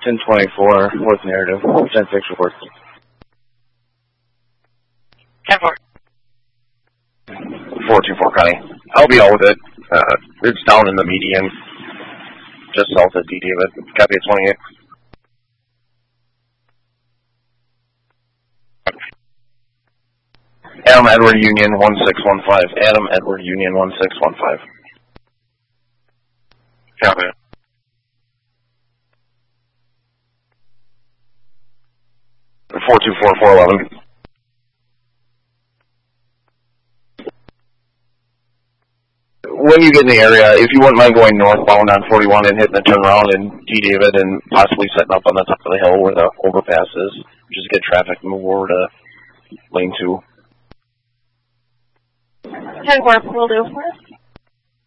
1024, North Narrative, 10-6 report. 10-4. 424, Connie. I'll be out with it. It's down in the median, just south of D. David. Copy at 28. Adam Edward Union 1615. Adam Edward Union 1615. Copy. The 424-411. When you get in the area, if you wouldn't mind going northbound on 41 and hitting the turnaround in D. David and possibly setting up on the top of the hill where the overpass is, just get traffic move over to lane 2. 10-4, will do for us.